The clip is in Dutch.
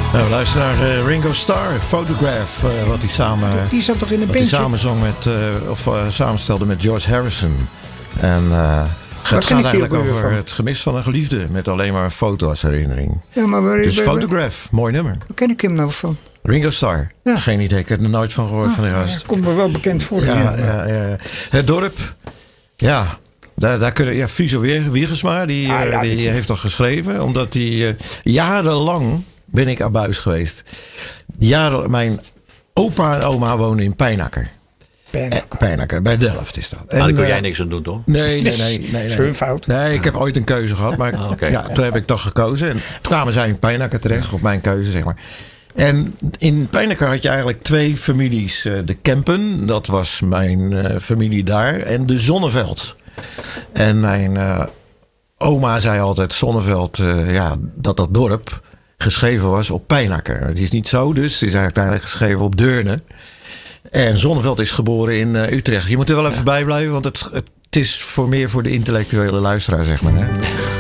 Nou, we luisteren naar Ringo Starr, Photograph, wat hij samen... Die zat toch in een bandje? samen zong met, samenstelde met George Harrison. En het gaat eigenlijk over het gemis van een geliefde, met alleen maar een foto als herinnering. Ja, maar dus Photograph, mooi nummer. Waar ken ik hem nou van? Ringo Starr. Ja. Geen idee, ik heb er nooit van gehoord van die gast. Komt me wel bekend voor. Ja. Het dorp, ja... Daar kunnen, Friso Wiegersma, die heeft toch geschreven. Omdat hij jarenlang ben ik abuis geweest. Mijn opa en oma wonen in Pijnacker. Pijnacker, bij Delft is dat. Maar daar kon jij niks aan doen, toch? Nee. Dat is hun fout. Nee, ik heb ooit een keuze gehad. Maar toen heb ik toch gekozen. En toen kwamen zij in Pijnacker terecht, op mijn keuze, zeg maar. En in Pijnacker had je eigenlijk 2 families. De Kempen, dat was mijn familie daar. En de Zonneveld. En mijn oma zei altijd Zonneveld, dat dorp geschreven was op Pijnacker. Het is niet zo dus. Het is uiteindelijk geschreven op Deurne. En Zonneveld is geboren in Utrecht. Je moet er wel even bij blijven, want het is meer voor de intellectuele luisteraar, zeg maar. Hè?